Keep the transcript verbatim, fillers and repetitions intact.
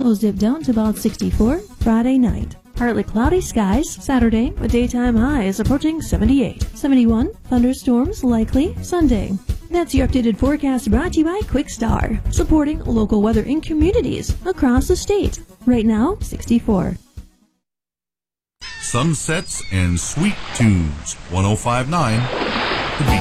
Levels dip down to about sixty-four Friday night. Partly cloudy skies Saturday with daytime highs approaching seventy-eight. seventy-one, thunderstorms likely Sunday. That's your updated forecast brought to you by Quickstar, supporting local weather in communities across the state. Right now, sixty-four. Sunsets and Sweet Tunes, one oh five point nine